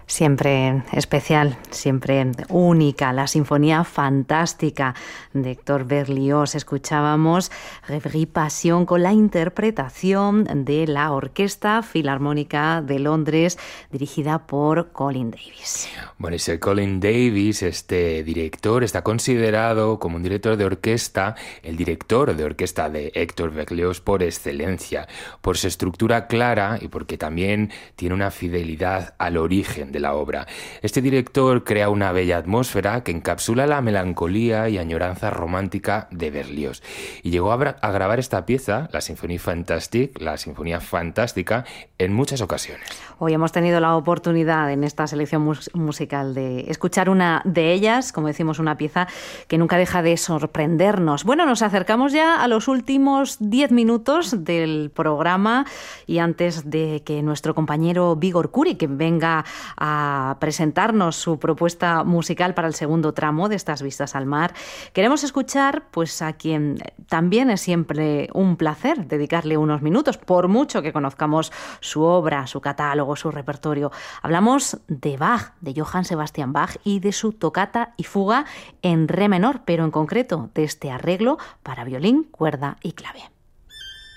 Siempre especial, siempre única, la Sinfonía Fantástica de Héctor Berlioz. Escuchábamos Rêverie Passion con la interpretación de la Orquesta Filarmónica de Londres, dirigida por Colin Davis. Bueno, ese Colin Davis, este director, está considerado como un director de orquesta, el director de orquesta de Héctor Berlioz por excelencia, por su estructura clara y porque también tiene una fidelidad al origen de la obra. Este director crea una bella atmósfera que encapsula la melancolía y añoranza romántica de Berlioz. Y llegó a grabar esta pieza, la Symphonie Fantastique, la Sinfonía Fantástica, en muchas ocasiones. Hoy hemos tenido la oportunidad en esta selección musical de escuchar una de ellas, como decimos, una pieza que nunca deja de sorprendernos. Bueno, nos acercamos ya a los últimos 10 minutos del programa y antes de que nuestro compañero Vígor Kuri, que venga a presentarnos su propuesta musical para el segundo tramo de estas vistas al mar, queremos escuchar pues a quien también es siempre un placer dedicarle unos minutos, por mucho que conozcamos su obra, su catálogo, su repertorio. Hablamos de Bach, de Johann Sebastian Bach y de su tocata y fuga en re menor, pero en concreto de este arreglo para violín, cuerda y clave.